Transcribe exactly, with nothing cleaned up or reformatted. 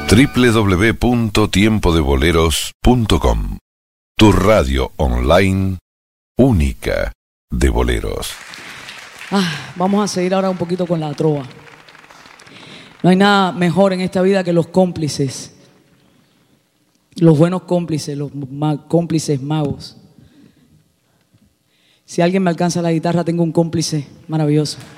doble u doble u doble u punto tiempo de boleros punto com. Tu radio online única de boleros. Ah, vamos a seguir ahora un poquito con la trova. No hay nada mejor en esta vida que los cómplices. Los buenos cómplices, los ma- cómplices magos. Si alguien me alcanza la guitarra, tengo un cómplice maravilloso.